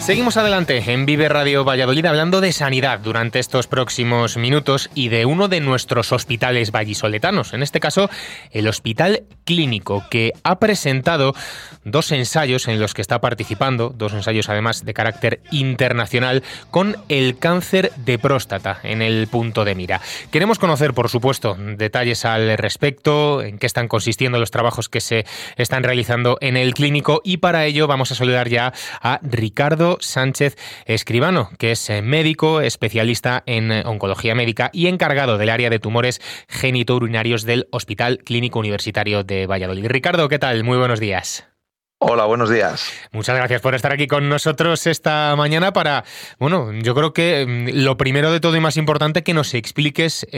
Seguimos adelante en Vive Radio Valladolid hablando de sanidad durante estos próximos minutos y de uno de nuestros hospitales vallisoletanos, en este caso el Hospital Clínico, que ha presentado dos ensayos en los que está participando, dos ensayos además de carácter internacional, con el cáncer de próstata en el punto de mira. Queremos conocer, por supuesto, detalles al respecto, en qué están consistiendo los trabajos que se están realizando en el clínico, y para ello vamos a saludar ya a Ricardo Sánchez Escribano, que es médico, especialista en oncología médica y encargado del área de tumores genitourinarios del Hospital Clínico Universitario de Valladolid. Ricardo, ¿qué tal? Muy buenos días. Hola, buenos días. Muchas gracias por estar aquí con nosotros esta mañana para, bueno, yo creo que lo primero de todo y más importante, que nos expliques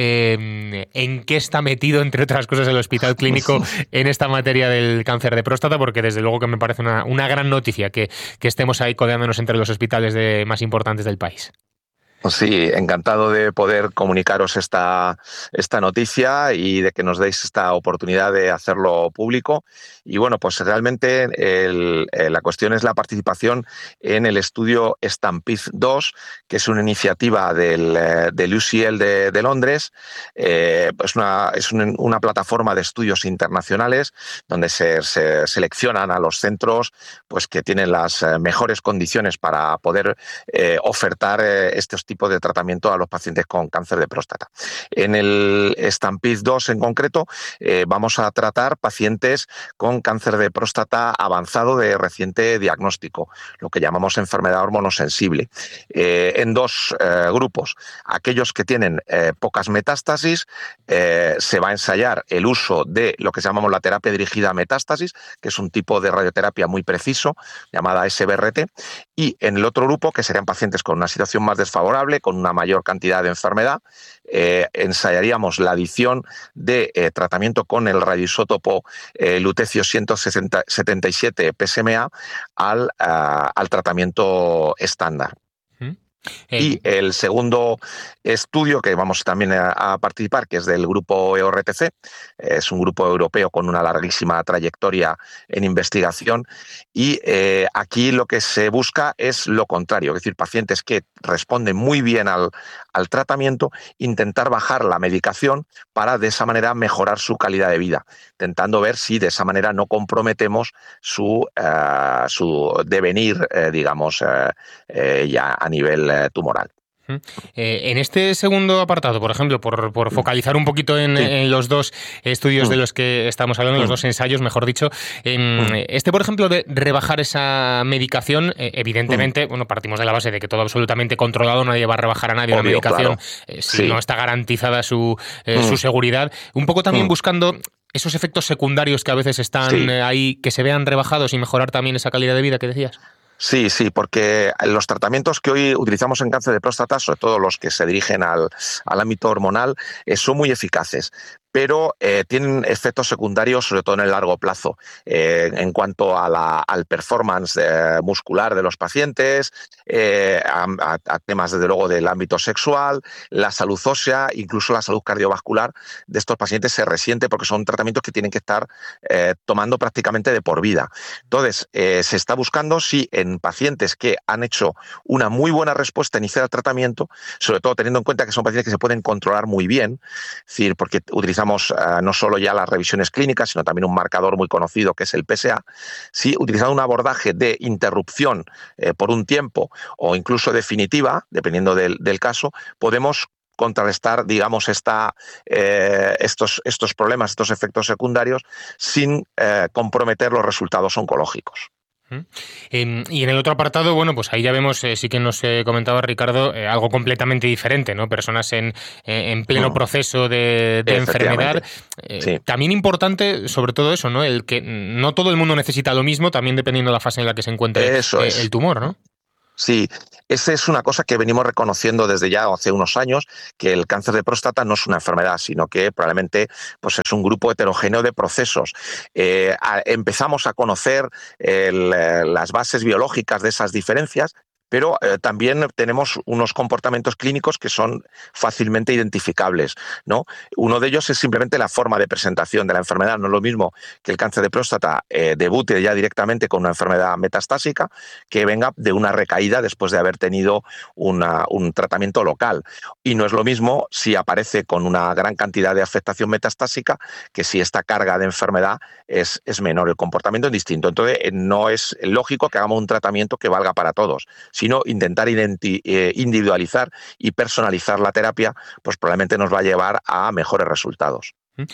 en qué está metido, entre otras cosas, el Hospital Clínico en esta materia del cáncer de próstata, porque desde luego que me parece una gran noticia que estemos ahí codeándonos entre los hospitales más importantes del país. Sí, encantado de poder comunicaros esta noticia y de que nos deis esta oportunidad de hacerlo público. Y bueno, pues realmente la cuestión es la participación en el estudio STAMPEDE-2, que es una iniciativa del UCL de Londres. Es una plataforma de estudios internacionales donde se seleccionan a los centros pues, que tienen las mejores condiciones para poder ofertar estos tipos de tratamiento a los pacientes con cáncer de próstata. En el STAMPEDE-2 en concreto vamos a tratar pacientes con cáncer de próstata avanzado de reciente diagnóstico, lo que llamamos enfermedad hormonosensible, en dos grupos. Aquellos que tienen pocas metástasis, se va a ensayar el uso de lo que llamamos la terapia dirigida a metástasis, que es un tipo de radioterapia muy preciso, llamada SBRT, y en el otro grupo, que serían pacientes con una situación más desfavorable, con una mayor cantidad de enfermedad, ensayaríamos la adición de tratamiento con el radioisótopo lutecio 177 PSMA al tratamiento estándar. Y el segundo estudio que vamos también a participar, que es del grupo EORTC, es un grupo europeo con una larguísima trayectoria en investigación, y aquí lo que se busca es lo contrario, es decir, pacientes que responden muy bien al tratamiento, intentar bajar la medicación para de esa manera mejorar su calidad de vida, intentando ver si de esa manera no comprometemos su devenir, digamos, ya a nivel tumoral. En este segundo apartado, por ejemplo, por focalizar un poquito en los dos estudios de los que estamos hablando, los dos ensayos, mejor dicho, por ejemplo, de rebajar esa medicación, evidentemente, bueno, partimos de la base de que todo absolutamente controlado, nadie va a rebajar a nadie una medicación, claro, si no está garantizada su seguridad, un poco también buscando esos efectos secundarios que a veces están ahí, que se vean rebajados y mejorar también esa calidad de vida que decías. Sí, porque los tratamientos que hoy utilizamos en cáncer de próstata, sobre todo los que se dirigen al ámbito hormonal, son muy eficaces, pero tienen efectos secundarios, sobre todo en el largo plazo, en cuanto al performance muscular de los pacientes, a temas, desde luego, del ámbito sexual, la salud ósea, incluso la salud cardiovascular de estos pacientes se resiente, porque son tratamientos que tienen que estar tomando prácticamente de por vida. Entonces, se está buscando si en pacientes que han hecho una muy buena respuesta inicial al tratamiento, sobre todo teniendo en cuenta que son pacientes que se pueden controlar muy bien, es decir, porque utilizamos no solo ya las revisiones clínicas, sino también un marcador muy conocido que es el PSA, si utilizando un abordaje de interrupción por un tiempo o incluso definitiva, dependiendo del caso, podemos contrarrestar, digamos, estos problemas, estos efectos secundarios, sin comprometer los resultados oncológicos. Y en el otro apartado, bueno, pues ahí ya vemos, sí que nos comentaba Ricardo, algo completamente diferente, ¿no? Personas en pleno proceso de enfermedad. También importante, sobre todo eso, ¿no? El que no todo el mundo necesita lo mismo, también dependiendo de la fase en la que se encuentre el tumor, ¿no? Sí, esa es una cosa que venimos reconociendo desde ya hace unos años, que el cáncer de próstata no es una enfermedad, sino que probablemente pues es un grupo heterogéneo de procesos. Empezamos a conocer las bases biológicas de esas diferencias, pero también tenemos unos comportamientos clínicos que son fácilmente identificables, ¿no? Uno de ellos es simplemente la forma de presentación de la enfermedad. No es lo mismo que el cáncer de próstata debute ya directamente con una enfermedad metastásica que venga de una recaída después de haber tenido un tratamiento local. Y no es lo mismo si aparece con una gran cantidad de afectación metastásica que si esta carga de enfermedad es menor. El comportamiento es distinto. Entonces, no es lógico que hagamos un tratamiento que valga para todos, sino intentar individualizar y personalizar la terapia, pues probablemente nos va a llevar a mejores resultados.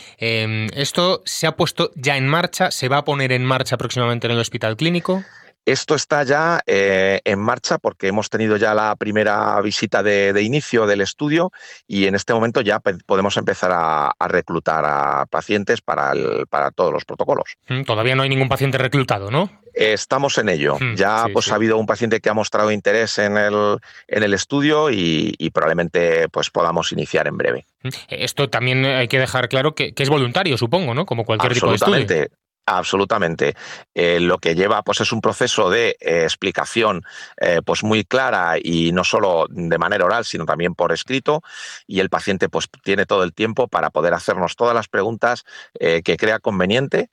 ¿Esto se ha puesto ya en marcha? ¿Se va a poner en marcha próximamente en el Hospital Clínico? Esto está ya en marcha porque hemos tenido ya la primera visita de inicio del estudio y en este momento ya podemos empezar a reclutar a pacientes para todos los protocolos. Todavía no hay ningún paciente reclutado, ¿no? Estamos en ello. Ya sí. ha habido un paciente que ha mostrado interés en el estudio y probablemente pues podamos iniciar en breve. Esto también hay que dejar claro que es voluntario, supongo, ¿no? Como cualquier tipo de estudio. Absolutamente. Lo que lleva pues es un proceso de explicación pues muy clara y no solo de manera oral, sino también por escrito, y el paciente pues tiene todo el tiempo para poder hacernos todas las preguntas que crea conveniente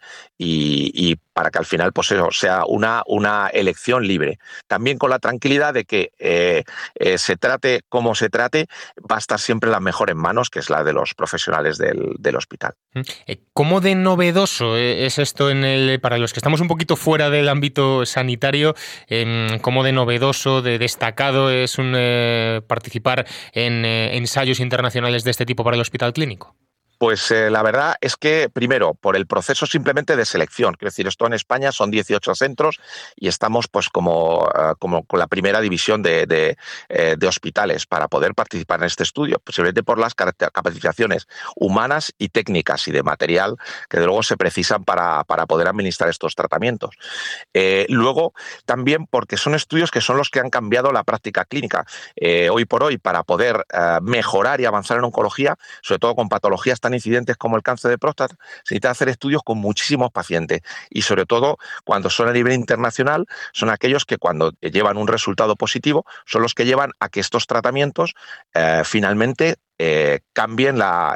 y para que al final pues eso sea una elección libre. También con la tranquilidad de que se trate como se trate, va a estar siempre en las mejores manos, que es la de los profesionales del hospital. ¿Cómo de novedoso es esto para los que estamos un poquito fuera del ámbito sanitario? ¿Cómo de novedoso, de destacado es participar en ensayos internacionales de este tipo para el Hospital Clínico? Pues la verdad es que, primero, por el proceso simplemente de selección. Quiero decir, esto en España son 18 centros y estamos pues como con la primera división de hospitales para poder participar en este estudio, posiblemente por las capacitaciones humanas y técnicas y de material que de luego se precisan para poder administrar estos tratamientos. Luego, también porque son estudios que son los que han cambiado la práctica clínica. Hoy por hoy, para poder mejorar y avanzar en oncología, sobre todo con patologías tan incidentes como el cáncer de próstata, se necesita hacer estudios con muchísimos pacientes y sobre todo cuando son a nivel internacional son aquellos que cuando llevan un resultado positivo son los que llevan a que estos tratamientos finalmente cambien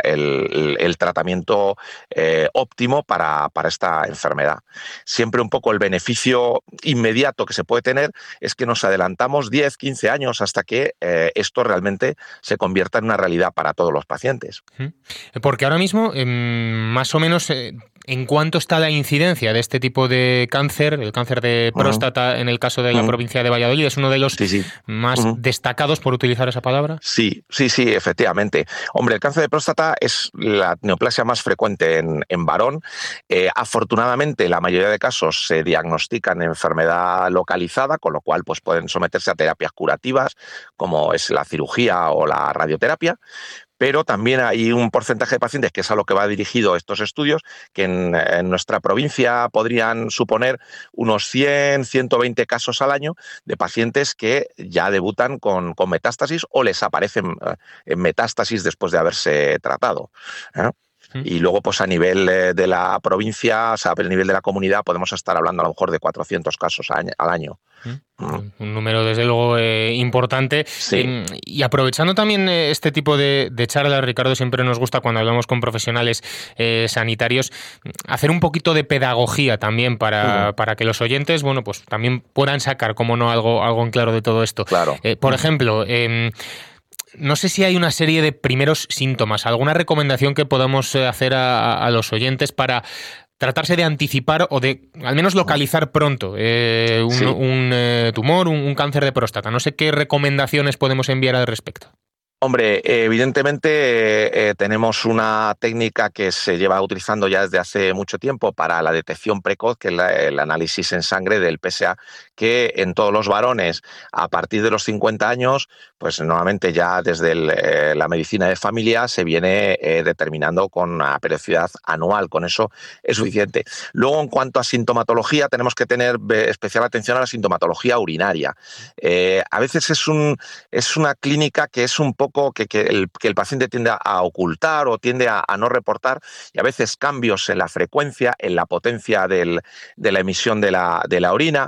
el tratamiento óptimo para esta enfermedad. Siempre un poco el beneficio inmediato que se puede tener es que nos adelantamos 10, 15 años hasta que esto realmente se convierta en una realidad para todos los pacientes. Porque ahora mismo, más o menos, ¿en cuánto está la incidencia de este tipo de cáncer? El cáncer de próstata, en el caso de la provincia de Valladolid, es uno de los más destacados, por utilizar esa palabra. Sí, efectivamente. Hombre, el cáncer de próstata es la neoplasia más frecuente en varón. Afortunadamente, la mayoría de casos se diagnostican en enfermedad localizada, con lo cual pues, pueden someterse a terapias curativas, como es la cirugía o la radioterapia. Pero también hay un porcentaje de pacientes, que es a lo que va dirigido estos estudios, que en nuestra provincia podrían suponer unos 100, 120 casos al año de pacientes que ya debutan con metástasis o les aparecen metástasis después de haberse tratado. Y luego, pues a nivel de la provincia, o sea, a nivel de la comunidad, podemos estar hablando a lo mejor de 400 casos al año. Un número, desde luego, importante. Sí. Y aprovechando también este tipo de charlas, Ricardo, siempre nos gusta cuando hablamos con profesionales sanitarios, hacer un poquito de pedagogía también para que los oyentes, bueno, pues también puedan sacar, como no, algo en claro de todo esto. Claro. Por ejemplo, no sé si hay una serie de primeros síntomas, alguna recomendación que podamos hacer a los oyentes para tratarse de anticipar o de al menos localizar pronto un tumor, un cáncer de próstata. No sé qué recomendaciones podemos enviar al respecto. Hombre, evidentemente tenemos una técnica que se lleva utilizando ya desde hace mucho tiempo para la detección precoz, que es el análisis en sangre del PSA, que en todos los varones a partir de los 50 años, pues normalmente ya desde la medicina de familia se viene determinando con una periodicidad anual. Con eso es suficiente. Luego, en cuanto a sintomatología, tenemos que tener especial atención a la sintomatología urinaria. A veces es una clínica que es un poco poco que el paciente tiende a ocultar o tiende a no reportar, y a veces cambios en la frecuencia, en la potencia de la emisión de la orina,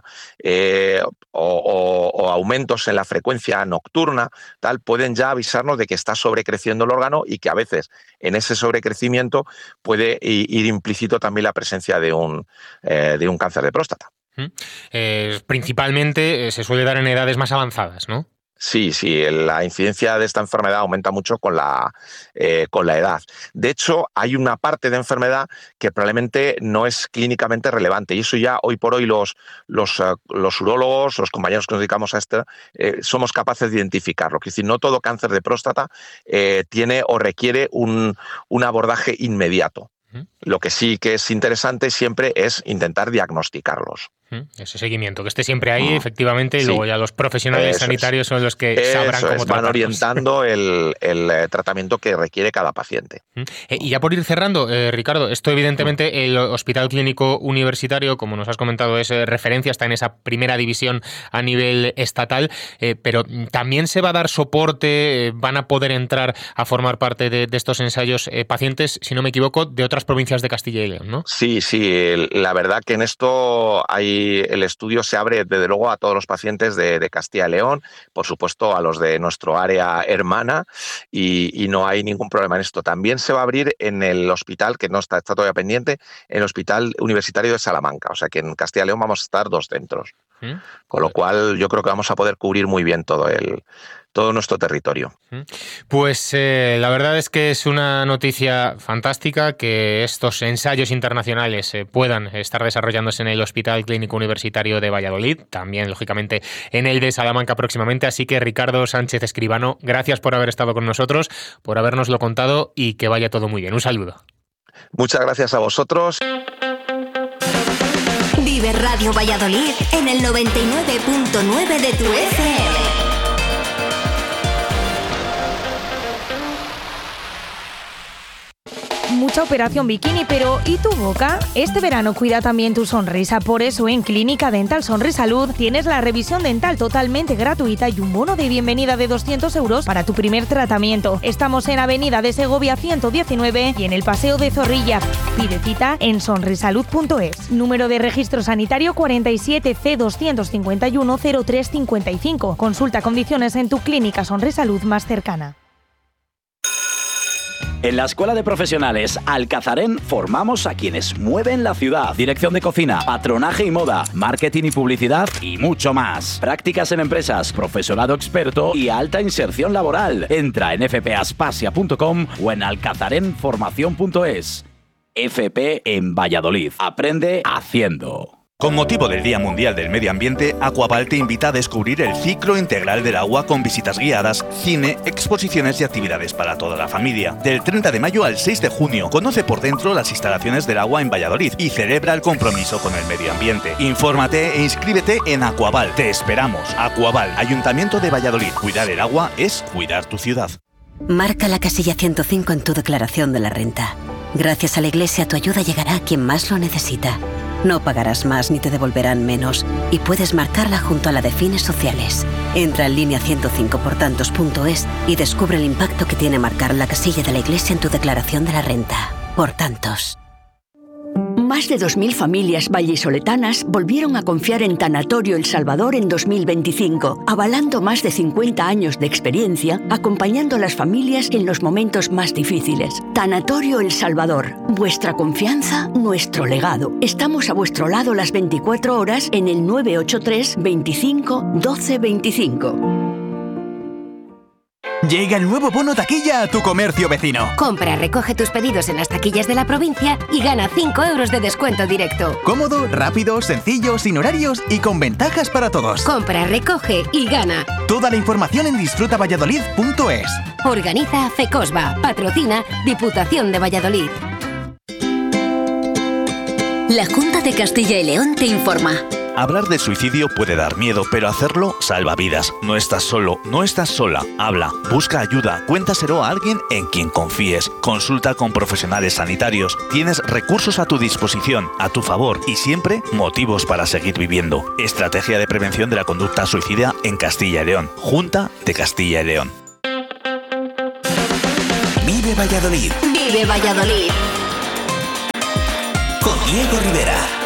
o aumentos en la frecuencia nocturna, tal, pueden ya avisarnos de que está sobrecreciendo el órgano y que a veces en ese sobrecrecimiento puede ir implícito también la presencia de un cáncer de próstata. Principalmente se suele dar en edades más avanzadas, ¿no? Sí, la incidencia de esta enfermedad aumenta mucho con la edad. De hecho, hay una parte de enfermedad que probablemente no es clínicamente relevante, y eso ya hoy por hoy los urólogos, los compañeros que nos dedicamos a esto, somos capaces de identificarlo. Es decir, no todo cáncer de próstata tiene o requiere un abordaje inmediato. Lo que sí que es interesante siempre es intentar diagnosticarlos. Ese seguimiento, que esté siempre ahí, efectivamente, y luego ya los profesionales sanitarios son los que sabrán cómo tratarlos. Van orientando el tratamiento que requiere cada paciente. Y ya por ir cerrando, Ricardo, esto evidentemente el Hospital Clínico Universitario, como nos has comentado, es referencia, está en esa primera división a nivel estatal, pero también se va a dar soporte, van a poder entrar a formar parte de estos ensayos pacientes, si no me equivoco, de otras provincias de Castilla y León, ¿no? Sí, la verdad que en esto el estudio se abre desde luego a todos los pacientes de Castilla y León, por supuesto a los de nuestro área hermana, y no hay ningún problema en esto. También se va a abrir en el hospital, que no está todavía pendiente, en el Hospital Universitario de Salamanca, o sea que en Castilla y León vamos a estar 2 centros, con lo cual yo creo que vamos a poder cubrir muy bien todo nuestro territorio. Pues la verdad es que es una noticia fantástica que estos ensayos internacionales puedan estar desarrollándose en el Hospital Clínico Universitario de Valladolid, también lógicamente en el de Salamanca próximamente, así que Ricardo Sánchez Escribano, gracias por haber estado con nosotros, por habernoslo contado y que vaya todo muy bien. Un saludo. Muchas gracias a vosotros. Vive Radio Valladolid en el 99.9 de tu FM. Mucha operación bikini, pero ¿y tu boca? Este verano cuida también tu sonrisa, por eso en Clínica Dental Sonrisalud tienes la revisión dental totalmente gratuita y un bono de bienvenida de 200 € para tu primer tratamiento. Estamos en Avenida de Segovia 119 y en el Paseo de Zorrilla. Pide cita en sonrisalud.es. Número de registro sanitario 47 C251 0355. Consulta condiciones en tu clínica Sonrisalud más cercana. En la Escuela de Profesionales Alcazarén formamos a quienes mueven la ciudad. Dirección de cocina, patronaje y moda, marketing y publicidad y mucho más. Prácticas en empresas, profesorado experto y alta inserción laboral. Entra en fpaspasia.com o en alcazarenformación.es. FP en Valladolid. Aprende haciendo. Con motivo del Día Mundial del Medio Ambiente, Aquaval te invita a descubrir el ciclo integral del agua con visitas guiadas, cine, exposiciones y actividades para toda la familia. Del 30 de mayo al 6 de junio, conoce por dentro las instalaciones del agua en Valladolid y celebra el compromiso con el medio ambiente. Infórmate e inscríbete en Aquaval. Te esperamos. Aquaval, Ayuntamiento de Valladolid. Cuidar el agua es cuidar tu ciudad. Marca la casilla 105 en tu declaración de la renta. Gracias a la Iglesia tu ayuda llegará a quien más lo necesita. No pagarás más ni te devolverán menos y puedes marcarla junto a la de fines sociales. Entra en línea 105portantos.es y descubre el impacto que tiene marcar la casilla de la Iglesia en tu declaración de la renta. Por tantos. Más de 2.000 familias vallisoletanas volvieron a confiar en Tanatorio El Salvador en 2025, avalando más de 50 años de experiencia, acompañando a las familias en los momentos más difíciles. Tanatorio El Salvador, vuestra confianza, nuestro legado. Estamos a vuestro lado las 24 horas en el 983 25 12 25. Llega el nuevo bono taquilla a tu comercio vecino. Compra, recoge tus pedidos en las taquillas de la provincia y gana 5 € de descuento directo. Cómodo, rápido, sencillo, sin horarios y con ventajas para todos. Compra, recoge y gana. Toda la información en disfrutavalladolid.es. Organiza FECOSBA. Patrocina Diputación de Valladolid. La Junta de Castilla y León te informa. Hablar de suicidio puede dar miedo, pero hacerlo salva vidas. No estás solo, no estás sola. Habla, busca ayuda, cuéntaselo a alguien en quien confíes. Consulta con profesionales sanitarios. Tienes recursos a tu disposición, a tu favor y siempre motivos para seguir viviendo. Estrategia de prevención de la conducta suicida en Castilla y León. Junta de Castilla y León. Vive Valladolid. Vive Valladolid. Con Diego Rivera.